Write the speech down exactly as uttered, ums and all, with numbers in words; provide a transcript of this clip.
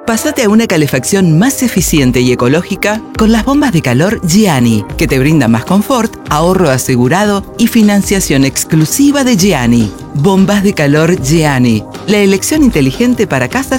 Pásate a una calefacción más eficiente y ecológica con las bombas de calor Gianni, que te brindan más confort, ahorro asegurado y financiación exclusiva de Gianni. Bombas de calor Gianni, la elección inteligente para casas